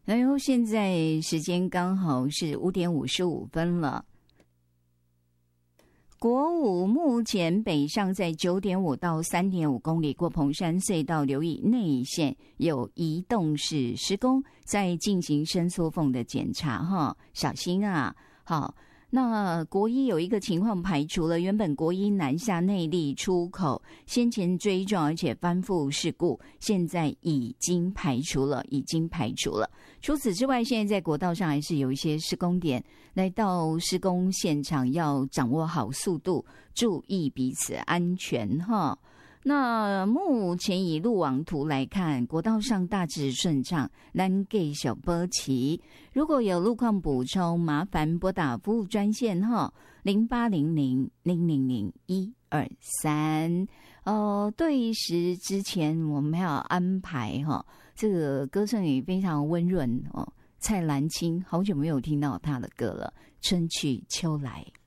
然后现在时间刚好是5:55了。国五目前北上在9.5到3.5公里，过蓬山隧道留意内线有移动式施工，在进行伸缩缝的检查哈，小心啊！好。那国一有一个情况排除了，原本国一南下内壢出口先前追撞而且翻覆事故，现在已经排除了。除此之外，现在在国道上还是有一些施工点，来到施工现场要掌握好速度，注意彼此安全哈。那目前以路网图来看，国道上大致顺畅，咱继续保持。如果有路况补充，麻烦拨打服务专线哈，0800-000-123。对时之前我们要安排哈，这个歌声也非常温润哦。蔡澜清，好久没有听到他的歌了，春去秋来。